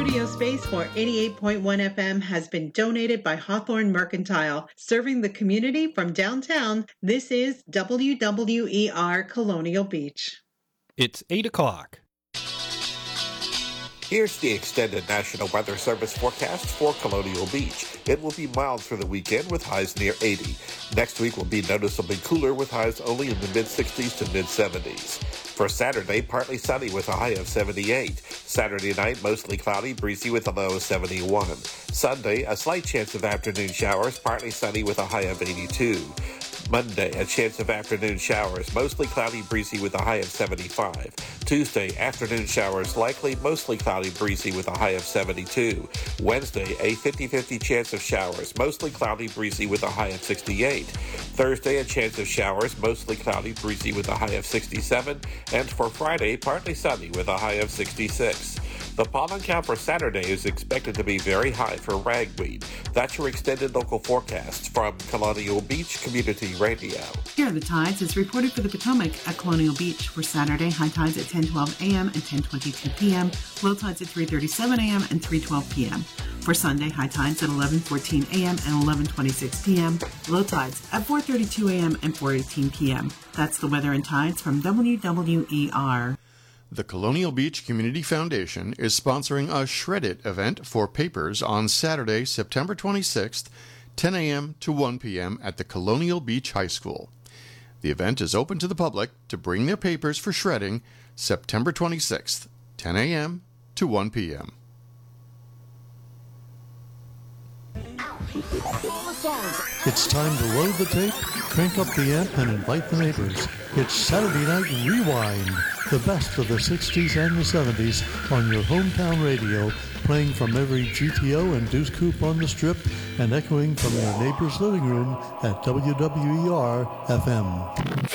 studio space for 88.1 FM has been donated by Hawthorne Mercantile, serving the community from downtown. This is WWER Colonial Beach. It's 8 o'clock. Here's the extended National Weather Service forecast for Colonial Beach. It will be mild through the weekend with highs near 80. Next week will be noticeably cooler with highs only in the mid-60s to mid-70s. For Saturday, partly sunny with a high of 78. Saturday night, mostly cloudy, breezy with a low of 71. Sunday, a slight chance of afternoon showers, partly sunny with a high of 82. Monday, a chance of afternoon showers, mostly cloudy, breezy with a high of 75. Tuesday, afternoon showers likely, mostly cloudy, breezy with a high of 72. Wednesday, a 50-50 chance of showers, mostly cloudy, breezy with a high of 68. Thursday, a chance of showers, mostly cloudy, breezy with a high of 67. And for Friday, partly sunny with a high of 66. The pollen count for Saturday is expected to be very high for ragweed. That's your extended local forecast from Colonial Beach Community Radio. Here are the tides as reported for the Potomac at Colonial Beach. For Saturday, high tides at 10:12 a.m. and 10:22 p.m., low tides at 3:37 a.m. and 3:12 p.m. For Sunday, high tides at 11:14 a.m. and 11:26 p.m., low tides at 4:32 a.m. and 4:18 p.m. That's the weather and tides from WWER. The Colonial Beach Community Foundation is sponsoring a Shred It event for papers on Saturday, September 26th, 10 a.m. to 1 p.m. at the Colonial Beach High School. The event is open to the public to bring their papers for shredding September 26th, 10 a.m. to 1 p.m. It's time to load the tape, crank up the amp, and invite the neighbors. It's Saturday Night Rewind, the best of the 60s and the 70s on your hometown radio, playing from every GTO and Deuce Coupe on the Strip and echoing from your neighbor's living room at WWER FM.